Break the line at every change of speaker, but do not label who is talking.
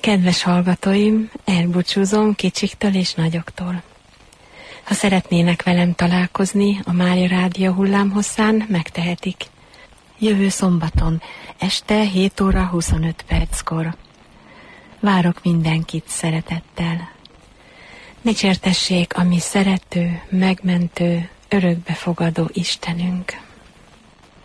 Kedves hallgatóim, elbúcsúzom kicsiktől és nagyoktól. Ha szeretnének velem találkozni a Mária Rádió hullámhosszán, megtehetik. Jövő szombaton, este 7 óra 25 perckor. Várok mindenkit szeretettel. Dicsértessék a mi szerető, megmentő, örökbefogadó Istenünk.